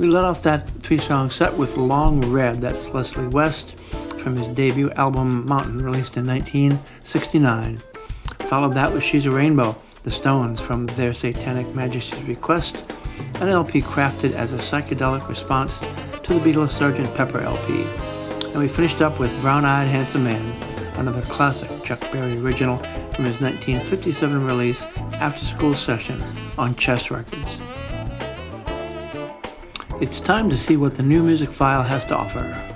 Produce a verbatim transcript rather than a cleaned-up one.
We let off that three-song set with Long Red, that's Leslie West, from his debut album Mountain, released in nineteen sixty-nine. Followed that with She's a Rainbow, The Stones, from their Satanic Majesty's Request, an L P crafted as a psychedelic response to the Beatles' Sergeant Pepper L P. And we finished up with Brown Eyed Handsome Man, another classic Chuck Berry original from his nineteen fifty-seven release After School Session on Chess Records. It's time to see what the new music file has to offer.